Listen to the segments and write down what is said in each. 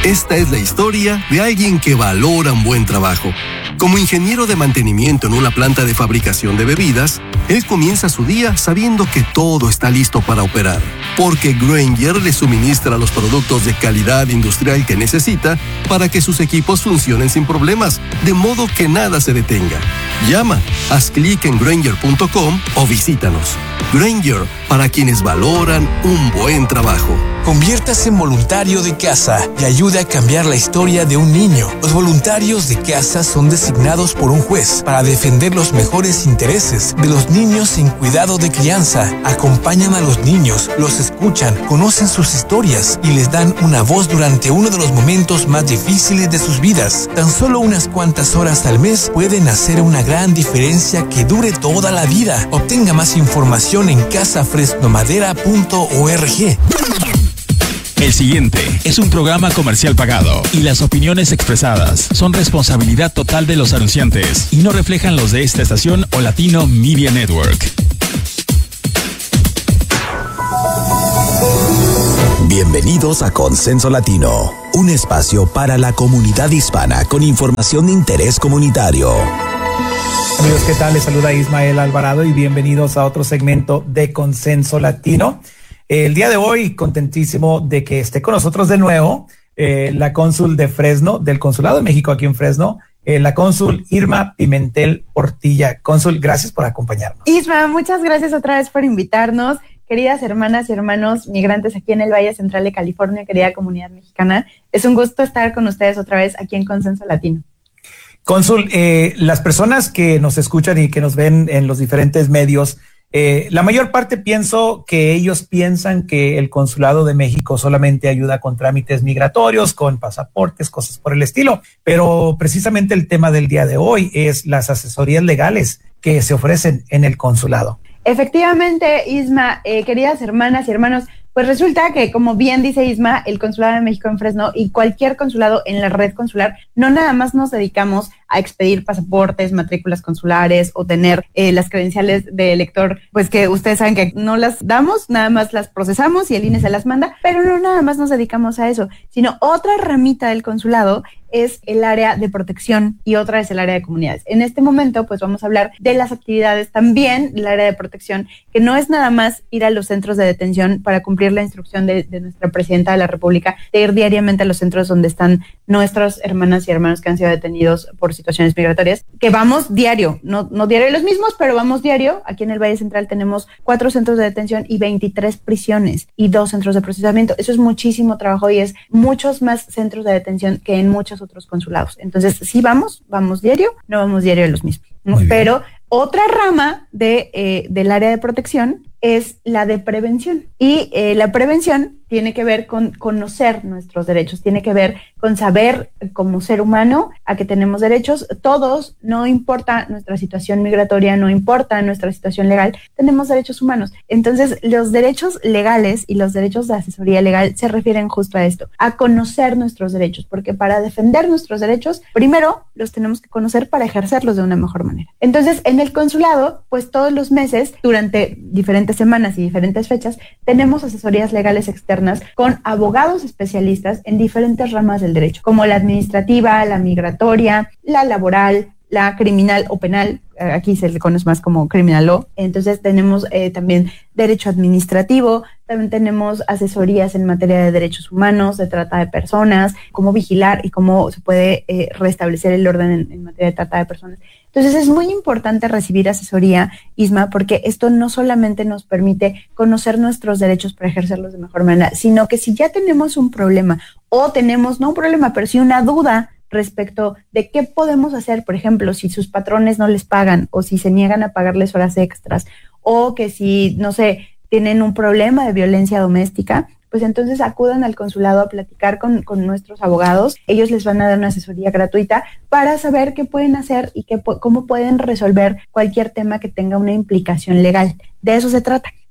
Esta es la historia de alguien que valora un buen trabajo. Como ingeniero de mantenimiento en una planta de fabricación de bebidas, él comienza su día sabiendo que todo está listo para operar, porque Grainger le suministra los productos de calidad industrial que necesita para que sus equipos funcionen sin problemas, de modo que nada se detenga. Llama, haz clic en Grainger.com o visítanos. Grainger, para quienes valoran un buen trabajo. Conviértase en voluntario de casa y ayude a cambiar la historia de un niño. Los voluntarios de casa son designados por un juez para defender los mejores intereses de los niños en cuidado de crianza. Acompañan a los niños, los escuchan, conocen sus historias y les dan una voz durante uno de los momentos más difíciles de sus vidas. Tan solo unas cuantas horas al mes pueden hacer una gran diferencia que dure toda la vida. Obtenga más información en casafresnomadera.org. El siguiente es un programa comercial pagado y las opiniones expresadas son responsabilidad total de los anunciantes y no reflejan los de esta estación o Latino Media Network. Bienvenidos a Consenso Latino, un espacio para la comunidad hispana con información de interés comunitario. Amigos, ¿qué tal? Les saluda Ismael Alvarado y bienvenidos a otro segmento de Consenso Latino. El día de hoy, contentísimo de que esté con nosotros de nuevo la cónsul de Fresno, del Consulado de México aquí en Fresno, la cónsul Irma Pimentel Portilla. Cónsul, gracias por acompañarnos. Isma, muchas gracias otra vez por invitarnos. Queridas hermanas y hermanos migrantes aquí en el Valle Central de California, querida comunidad mexicana, es un gusto estar con ustedes otra vez aquí en Consenso Latino. Cónsul, las personas que nos escuchan y que nos ven en los diferentes medios, la mayor parte pienso que ellos piensan que el Consulado de México solamente ayuda con trámites migratorios, con pasaportes, cosas por el estilo, pero precisamente el tema del día de hoy es las asesorías legales que se ofrecen en el consulado. Efectivamente, Isma, queridas hermanas y hermanos, pues resulta que, como bien dice Isma, el Consulado de México en Fresno y cualquier consulado en la red consular, no nada más nos dedicamos a expedir pasaportes, matrículas consulares o tener las credenciales de elector, pues que ustedes saben que no las damos, nada más las procesamos y el INE se las manda, pero no nada más nos dedicamos a eso, sino otra ramita del consulado es el área de protección y otra es el área de comunidades. En este momento, pues vamos a hablar de las actividades también del área de protección, que no es nada más ir a los centros de detención para cumplir la instrucción de nuestra presidenta de la República de ir diariamente a los centros donde están nuestras hermanas y hermanos que han sido detenidos por situaciones migratorias, que vamos diario, no diario los mismos, pero vamos diario. Aquí en el Valle Central tenemos 4 centros de detención y 23 prisiones y 2 centros de procesamiento. Eso es muchísimo trabajo y es muchos más centros de detención que en muchos otros consulados. Entonces, sí vamos diario, no vamos diario de los mismos. Pero otra rama del área de protección es la de prevención. Y la prevención tiene que ver con conocer nuestros derechos, tiene que ver con saber como ser humano a que tenemos derechos. Todos, no importa nuestra situación migratoria, no importa nuestra situación legal, tenemos derechos humanos. Entonces, los derechos legales y los derechos de asesoría legal se refieren justo a esto, a conocer nuestros derechos, porque para defender nuestros derechos, primero los tenemos que conocer para ejercerlos de una mejor manera. Entonces, en el consulado, pues todos los meses, durante diferentes semanas y diferentes fechas, tenemos asesorías legales externas con abogados especialistas en diferentes ramas del derecho, como la administrativa, la migratoria, la laboral, la criminal o penal. Aquí se le conoce más como criminal law. Entonces tenemos también derecho administrativo, también tenemos asesorías en materia de derechos humanos, de trata de personas, cómo vigilar y cómo se puede restablecer el orden en materia de trata de personas. Entonces es muy importante recibir asesoría, Isma, porque esto no solamente nos permite conocer nuestros derechos para ejercerlos de mejor manera, sino que si ya tenemos un problema o tenemos, no un problema, pero sí una duda respecto de qué podemos hacer, por ejemplo, si sus patrones no les pagan o si se niegan a pagarles horas extras o que si, no sé, tienen un problema de violencia doméstica, pues entonces acudan al consulado a platicar con nuestros abogados. Ellos les van a dar una asesoría gratuita para saber qué pueden hacer y cómo pueden resolver cualquier tema que tenga una implicación legal. De eso se trata.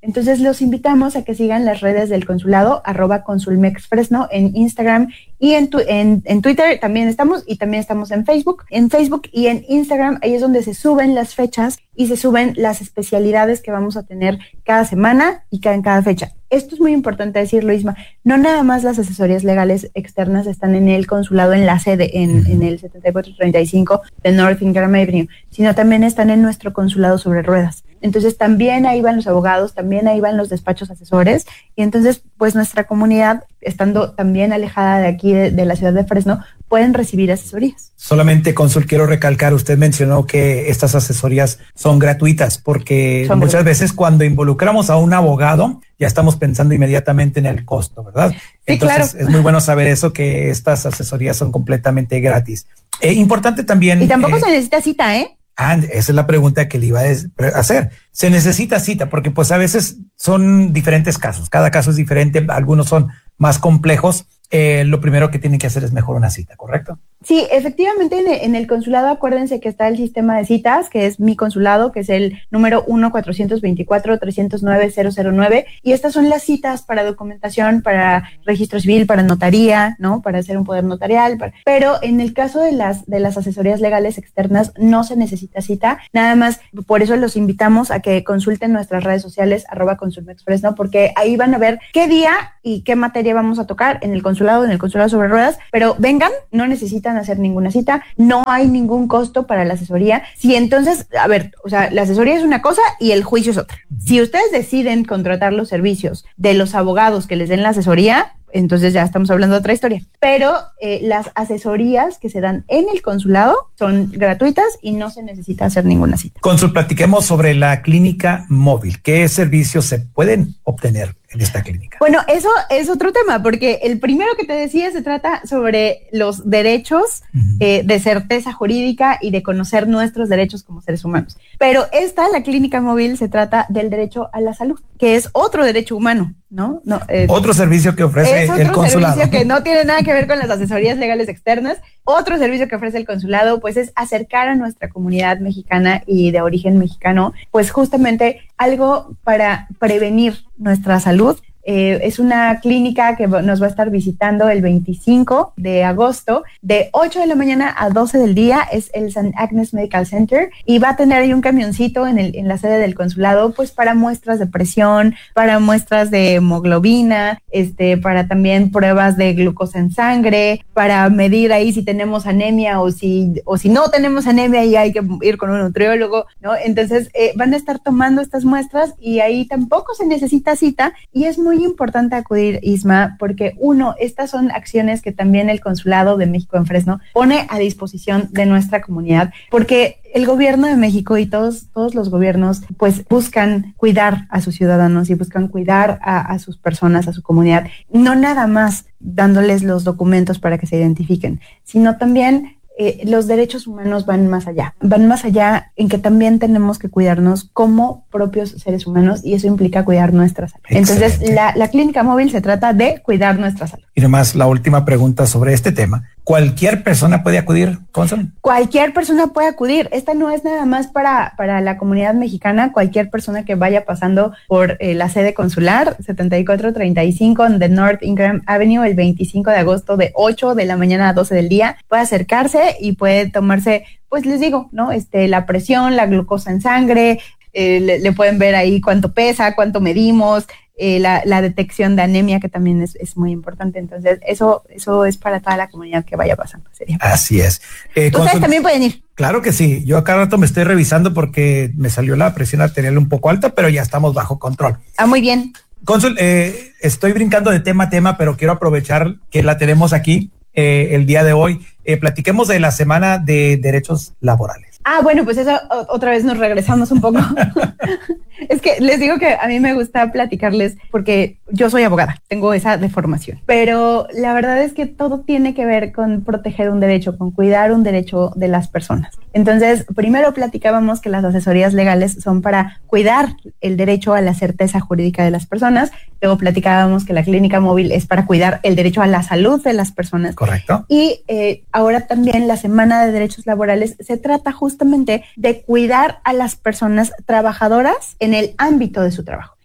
Entonces los invitamos a que sigan las redes del consulado, @consulmexfresno en Instagram y en Twitter también estamos, y también estamos en Facebook. En Facebook y en Instagram, ahí es donde se suben las fechas y se suben las especialidades que vamos a tener cada semana y en cada fecha. Esto es muy importante decirlo, Isma. No nada más las asesorías legales externas están en el consulado, en la sede, en el 7435 de North Ingram Avenue, sino también están en nuestro consulado sobre ruedas. Entonces también ahí van los abogados, también ahí van los despachos asesores, y entonces pues nuestra comunidad, estando también alejada de aquí de la ciudad de Fresno, pueden recibir asesorías. Solamente, cónsul, quiero recalcar, usted mencionó que estas asesorías son gratuitas, porque muchas veces cuando involucramos a un abogado, ya estamos pensando inmediatamente en el costo, ¿verdad? Sí, entonces, claro. Es muy bueno saber eso, que estas asesorías son completamente gratis. Importante también... Y tampoco se necesita cita, ¿eh? Esa es la pregunta que le iba a hacer. Se necesita cita porque pues a veces son diferentes casos. Cada caso es diferente. Algunos son más complejos. Lo primero que tienen que hacer es mejor una cita, ¿correcto? Sí, efectivamente en el consulado acuérdense que está el sistema de citas, que es mi consulado, que es el número 1-424-309-009, y estas son las citas para documentación, para registro civil, para notaría, ¿no? Para hacer un poder notarial, pero en el caso de las asesorías legales externas no se necesita cita, nada más, por eso los invitamos a que consulten nuestras redes sociales, @consulmexfresno, porque ahí van a ver qué día y qué materia vamos a tocar en el consulado sobre ruedas, pero vengan, no necesitan hacer ninguna cita, no hay ningún costo para la asesoría. Si entonces, a ver, o sea, la asesoría es una cosa y el juicio es otra. Si ustedes deciden contratar los servicios de los abogados que les den la asesoría, entonces ya estamos hablando de otra historia. Pero las asesorías que se dan en el consulado son gratuitas y no se necesita hacer ninguna cita. Cónsul, platiquemos sobre la clínica móvil. ¿Qué servicios se pueden obtener en esta clínica? Bueno, eso es otro tema, porque el primero que te decía se trata sobre los derechos de certeza jurídica y de conocer nuestros derechos como seres humanos. Pero la clínica móvil, se trata del derecho a la salud, que es otro derecho humano, ¿no? Otro servicio que ofrece el consulado. Otro servicio que no tiene nada que ver con las asesorías legales externas. Otro servicio que ofrece el consulado, pues, es acercar a nuestra comunidad mexicana y de origen mexicano, pues, justamente algo para prevenir nuestra salud. Es una clínica que nos va a estar visitando el 25 de agosto de 8 de la mañana a 12 del día. Es el St. Agnes Medical Center y va a tener ahí un camioncito en la sede del consulado, pues para muestras de presión, para muestras de hemoglobina, para también pruebas de glucosa en sangre, para medir ahí si tenemos anemia o si no tenemos anemia y hay que ir con un nutriólogo, ¿no? Entonces van a estar tomando estas muestras y ahí tampoco se necesita cita, y es muy importante acudir, Isma, porque estas son acciones que también el Consulado de México en Fresno pone a disposición de nuestra comunidad, porque el gobierno de México y todos los gobiernos pues buscan cuidar a sus ciudadanos y buscan cuidar a sus personas, a su comunidad, no nada más dándoles los documentos para que se identifiquen, sino también los derechos humanos van más allá en que también tenemos que cuidarnos como propios seres humanos, y eso implica cuidar nuestra salud. Excelente. Entonces, la clínica móvil se trata de cuidar nuestra salud. Y nomás la última pregunta sobre este tema. ¿Cualquier persona puede acudir, cónsul? Cualquier persona puede acudir. Esta no es nada más para la comunidad mexicana. Cualquier persona que vaya pasando por la sede consular 7435 de North Ingram Avenue el 25 de agosto de 8 de la mañana a 12 del día puede acercarse y puede tomarse, pues les digo, ¿no? La presión, la glucosa en sangre, le pueden ver ahí cuánto pesa, cuánto medimos, la detección de anemia, que también es muy importante. Entonces, eso es para toda la comunidad que vaya pasando. Así es. ¿Ustedes también pueden ir? Claro que sí. Yo a cada rato me estoy revisando porque me salió la presión arterial un poco alta, pero ya estamos bajo control. Muy bien. Cónsul, estoy brincando de tema a tema, pero quiero aprovechar que la tenemos aquí el día de hoy. Platiquemos de la Semana de Derechos Laborales. Bueno, pues eso otra vez nos regresamos un poco. Es que les digo que a mí me gusta platicarles porque yo soy abogada, tengo esa deformación, pero la verdad es que todo tiene que ver con proteger un derecho, con cuidar un derecho de las personas. Entonces, primero platicábamos que las asesorías legales son para cuidar el derecho a la certeza jurídica de las personas. Luego platicábamos que la clínica móvil es para cuidar el derecho a la salud de las personas. Correcto. Y ahora también la Semana de Derechos Laborales se trata justamente de cuidar a las personas trabajadoras en el ámbito de su trabajo.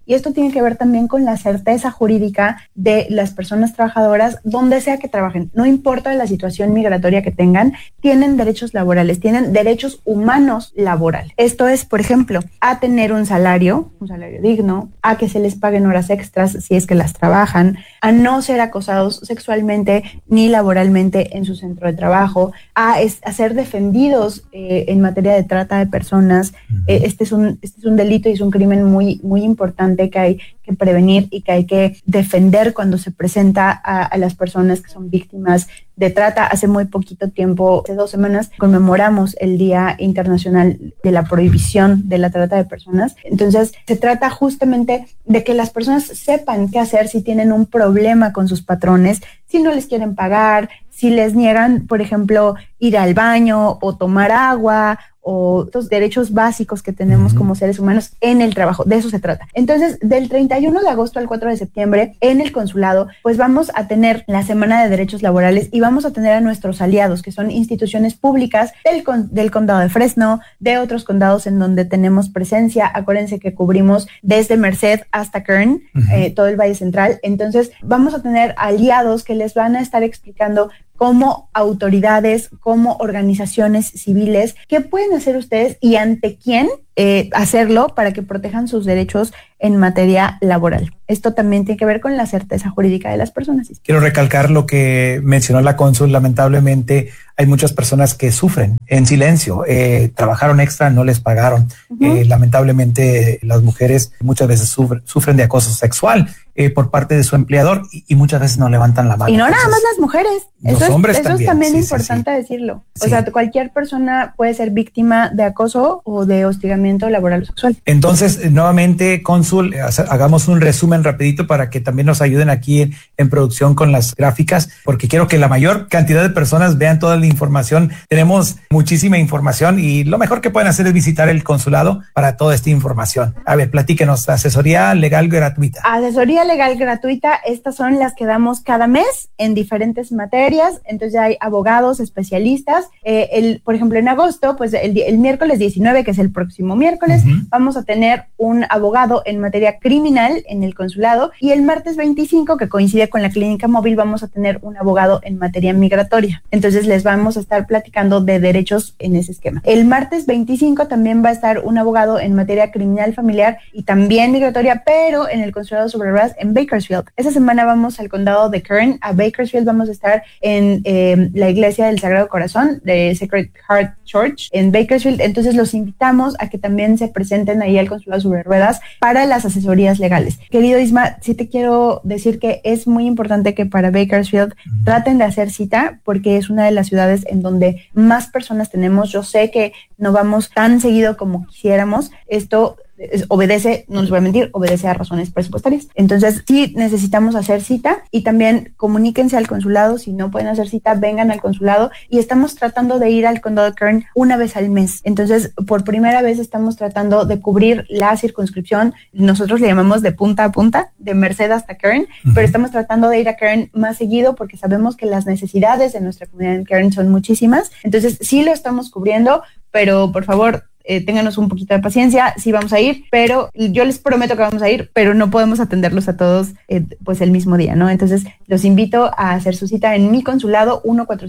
Y esto tiene que ver también con la certeza jurídica de las personas trabajadoras, donde sea que trabajen. No importa la situación migratoria que tengan, tienen derechos laborales, tienen derechos humanos laborales. Esto es, por ejemplo, a tener un salario digno, a que se les paguen horas extras si es que las trabajan, a no ser acosados sexualmente ni laboralmente en su centro de trabajo, a ser defendidos en materia de trata de personas. Este es un delito y es un crimen muy, muy importante que hay que prevenir y que hay que defender cuando se presenta a las personas que son víctimas de trata. Hace muy poquito tiempo, hace 2 semanas, conmemoramos el Día Internacional de la Prohibición de la Trata de Personas. Entonces, se trata justamente de que las personas sepan qué hacer si tienen un problema con sus patrones, si no les quieren pagar, si les niegan, por ejemplo, ir al baño o tomar agua, o los derechos básicos que tenemos como seres humanos en el trabajo. De eso se trata. Entonces, del 31 de agosto al 4 de septiembre, en el consulado, pues vamos a tener la Semana de Derechos Laborales y vamos a tener a nuestros aliados, que son instituciones públicas del condado de Fresno, de otros condados en donde tenemos presencia. Acuérdense que cubrimos desde Merced hasta Kern, todo el Valle Central. Entonces, vamos a tener aliados que les van a estar explicando como autoridades, como organizaciones civiles, qué pueden hacer ustedes y ante quién hacerlo para que protejan sus derechos en materia laboral. Esto también tiene que ver con la certeza jurídica de las personas. Quiero recalcar lo que mencionó la cónsul. Lamentablemente hay muchas personas que sufren en silencio. Trabajaron extra, no les pagaron. Lamentablemente las mujeres muchas veces sufren de acoso sexual por parte de su empleador y muchas veces no levantan la mano. Y no nada más las mujeres. Los hombres eso también. Es también sí, importante sí. decirlo. Sí. O sea, cualquier persona puede ser víctima de acoso o de hostigamiento laboral o sexual. Entonces, nuevamente, cónsul, hagamos un resumen rapidito para que también nos ayuden aquí en producción con las gráficas, porque quiero que la mayor cantidad de personas vean toda la información. Tenemos muchísima información y lo mejor que pueden hacer es visitar el consulado para toda esta información. A ver, platíquenos, asesoría legal gratuita. Asesoría legal gratuita, estas son las que damos cada mes en diferentes materias. Entonces ya hay abogados especialistas. Por ejemplo, en agosto, pues el miércoles 19, que es el próximo miércoles, vamos a tener un abogado en materia criminal en el consulado, y el martes 25, que coincide con la clínica móvil, vamos a tener un abogado en materia migratoria. Entonces les vamos a estar platicando de derechos en ese esquema. El martes 25 también va a estar un abogado en materia criminal familiar y también migratoria, pero en el consulado sobre ruedas en Bakersfield. Esa semana vamos al condado de Kern. A Bakersfield vamos a estar en la iglesia del Sagrado Corazón de Sacred Heart Church en Bakersfield. Entonces los invitamos a que también se presenten ahí al consulado sobre ruedas para las asesorías legales. Querido Isma, sí te quiero decir que es muy importante que para Bakersfield traten de hacer cita, porque es una de las ciudades en donde más personas tenemos. Yo sé que no vamos tan seguido como quisiéramos. Esto obedece, no les voy a mentir, obedece a razones presupuestarias. Entonces sí necesitamos hacer cita, y también comuníquense al consulado. Si no pueden hacer cita, vengan al consulado, y estamos tratando de ir al condado de Kern una vez al mes. Entonces, por primera vez estamos tratando de cubrir la circunscripción. Nosotros le llamamos de punta a punta, de Merced hasta Kern, pero estamos tratando de ir a Kern más seguido porque sabemos que las necesidades de nuestra comunidad en Kern son muchísimas. Entonces sí lo estamos cubriendo, pero por favor, ténganos un poquito de paciencia. Sí vamos a ir, pero yo les prometo que vamos a ir, pero no podemos atenderlos a todos pues el mismo día, ¿no? Entonces los invito a hacer su cita en mi consulado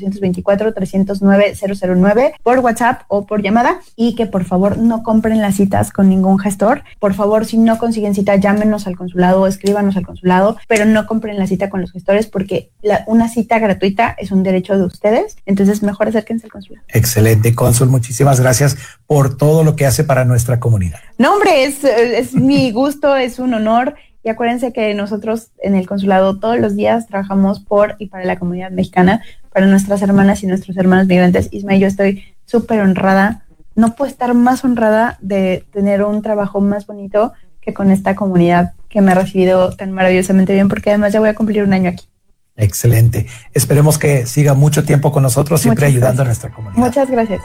1-424-309-009 por WhatsApp o por llamada, y que por favor no compren las citas con ningún gestor. Por favor, si no consiguen cita, llámenos al consulado o escríbanos al consulado, pero no compren la cita con los gestores, porque una cita gratuita es un derecho de ustedes. Entonces mejor acérquense al consulado. Excelente, cónsul, muchísimas gracias por todo lo que hace para nuestra comunidad. No, hombre, es mi gusto, es un honor. Y acuérdense que nosotros en el consulado todos los días trabajamos por y para la comunidad mexicana, para nuestras hermanas y nuestros hermanos migrantes. Isma y yo estoy súper honrada. No puedo estar más honrada de tener un trabajo más bonito que con esta comunidad que me ha recibido tan maravillosamente bien, porque además ya voy a cumplir 1 año aquí. Excelente. Esperemos que siga mucho tiempo con nosotros, siempre ayudando a nuestra comunidad. Muchas gracias.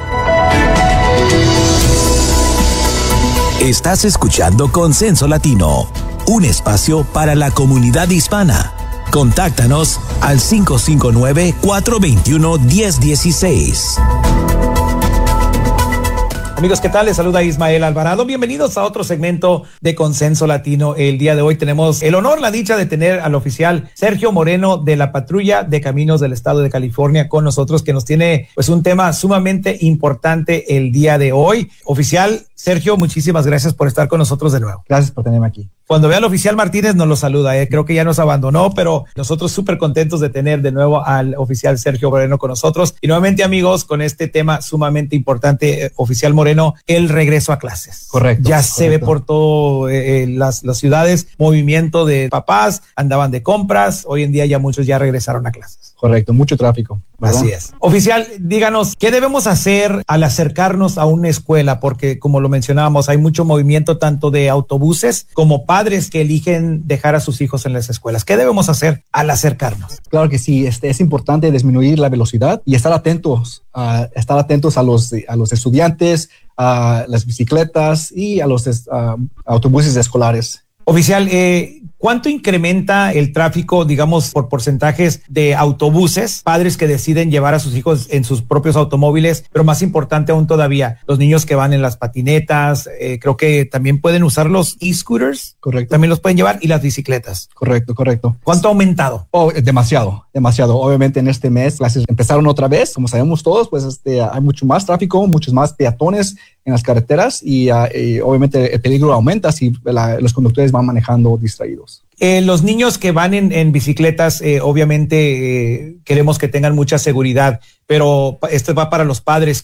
Estás escuchando Consenso Latino, un espacio para la comunidad hispana. Contáctanos al 559-421-1016. Amigos, ¿qué tal? Les saluda Ismael Alvarado. Bienvenidos a otro segmento de Consenso Latino. El día de hoy tenemos el honor, la dicha de tener al oficial Sergio Moreno de la Patrulla de Caminos del Estado de California con nosotros, que nos tiene pues un tema sumamente importante el día de hoy. Oficial Sergio, muchísimas gracias por estar con nosotros de nuevo. Gracias por tenerme aquí. Cuando vea al oficial Martínez nos lo saluda, creo que ya nos abandonó, pero nosotros súper contentos de tener de nuevo al oficial Sergio Moreno con nosotros. Y nuevamente, amigos, con este tema sumamente importante, oficial Moreno, el regreso a clases. Correcto. Ya se ve por todo las ciudades, movimiento de papás, andaban de compras, hoy en día ya muchos ya regresaron a clases. Correcto, mucho tráfico, ¿verdad? Así es. Oficial, díganos, ¿qué debemos hacer al acercarnos a una escuela? Porque como lo mencionábamos, hay mucho movimiento tanto de autobuses como padres que eligen dejar a sus hijos en las escuelas. ¿Qué debemos hacer al acercarnos? Claro que sí, es importante disminuir la velocidad y estar atentos a los estudiantes, a las bicicletas y a los autobuses escolares. Oficial, ¿cuánto incrementa el tráfico, digamos, por porcentajes de autobuses, padres que deciden llevar a sus hijos en sus propios automóviles, pero más importante aún todavía, los niños que van en las patinetas, creo que también pueden usar los e-scooters? Correcto. También los pueden llevar, y las bicicletas. Correcto. ¿Cuánto ha aumentado? Demasiado. Obviamente en este mes clases empezaron otra vez, como sabemos todos, pues hay mucho más tráfico, muchos más peatones en las carreteras y obviamente el peligro aumenta si los conductores van manejando distraídos. Los niños que van en bicicletas, obviamente queremos que tengan mucha seguridad, pero esto va para los padres.